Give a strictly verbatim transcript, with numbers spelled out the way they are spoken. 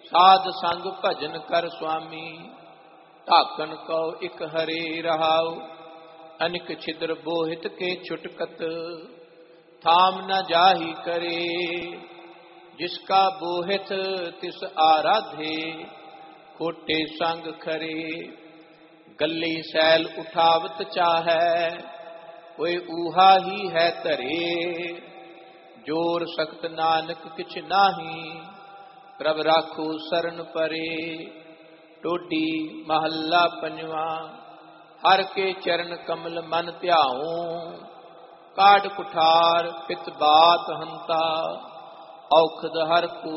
ਸਾਧ ਸੰਗ ਭਜਨ ਕਰ ਸੁਆਮੀ, ਢਾਕਨ ਕਉ ਇਕ ਹਰੇ ਰਹਾਉ। ਅਨਿਕ ਛਿਦਰ ਬੋਹਿਤ ਕੇ ਛੁਟਕਤ, ਥਾਮ ਨ ਜਾਹੀ ਕਰੇ। ਜਿਸਕਾ ਬੋਹਿਤ ਤਿਸ ਆਰਾਧੇ, ਖੋਟੇ ਸੰਗ ਖਰੇ। ਗੱਲੀ ਸੈਲ ਉਠਾਵਤ ਚਾਹੈ, ਕੋਈ ਊਹਾ ਹੀ ਹੈ ਧਰੇ। ਜੋਰ ਸਖਤ ਨਾਨਕ ਕਿਛ ਨਾਹੀ, ਪ੍ਰਭ ਰਾਖੋ ਸਰਨ ਪਰੇ। ਟੋਡੀ ਮਹੱਲਾ ਪੰਜਵਾ। ਹਰ ਕੇ ਚਰਨ ਕਮਲ ਮਨ ਧਿਆਉ, ਕਾਢ ਕੁਠਾਰ ਪਿਤ ਬਾਤ ਹੰਤਾ। ਔਖਦ ਹਰ ਕੋ